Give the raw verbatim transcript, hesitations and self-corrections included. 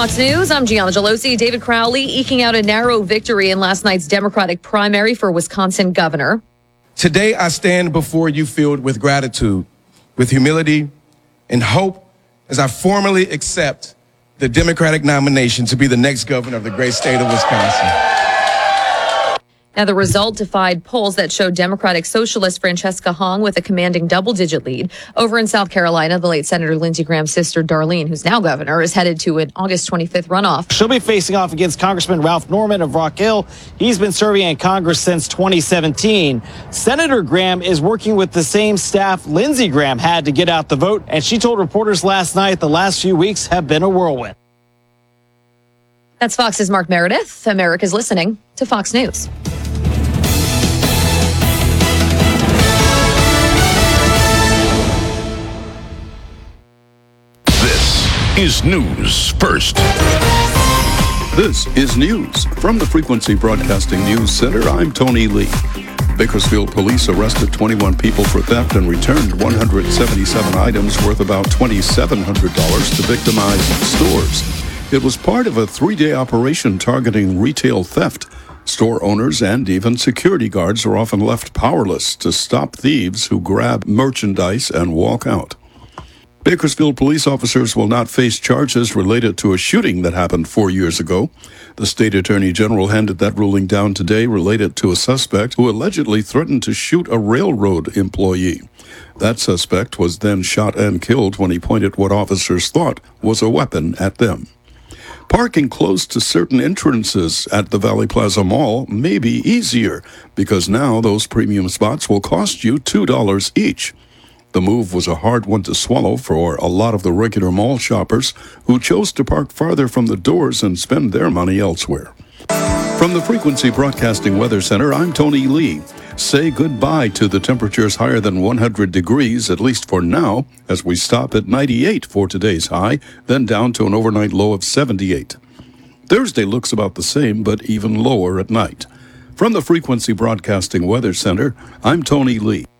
Fox News, I'm Gianna Gelosi. David Crowley eking out a narrow victory in last night's Democratic primary for Wisconsin governor. Today, I stand before you filled with gratitude, with humility, and hope as I formally accept the Democratic nomination to be the next governor of the great state of Wisconsin. Now, the result defied polls that showed Democratic Socialist Francesca Hong with a commanding double-digit lead. Over in South Carolina, the late Senator Lindsey Graham's sister, Darlene, who's now governor, is headed to an August twenty-fifth runoff. She'll be facing off against Congressman Ralph Norman of Rock Hill. He's been serving in Congress since twenty seventeen. Senator Graham is working with the same staff Lindsey Graham had to get out the vote, and she told reporters last night the last few weeks have been a whirlwind. That's Fox's Mark Meredith. America's listening to Fox News. Is News First. This is news from the Frequency Broadcasting News Center. I'm Tony Lee. Bakersfield police arrested twenty-one people for theft and returned one hundred seventy-seven items worth about two thousand seven hundred dollars to victimized stores. It was part of a three-day operation targeting retail theft. Store owners and even security guards are often left powerless to stop thieves who grab merchandise and walk out. Bakersfield police officers will not face charges related to a shooting that happened four years ago. The state attorney general handed that ruling down today related to a suspect who allegedly threatened to shoot a railroad employee. That suspect was then shot and killed when he pointed what officers thought was a weapon at them. Parking close to certain entrances at the Valley Plaza Mall may be easier because now those premium spots will cost you two dollars each. The move was a hard one to swallow for a lot of the regular mall shoppers who chose to park farther from the doors and spend their money elsewhere. From the Frequency Broadcasting Weather Center, I'm Tony Lee. Say goodbye to the temperatures higher than one hundred degrees, at least for now, as we stop at ninety-eight for today's high, then down to an overnight low of seventy-eight. Thursday looks about the same, but even lower at night. From the Frequency Broadcasting Weather Center, I'm Tony Lee.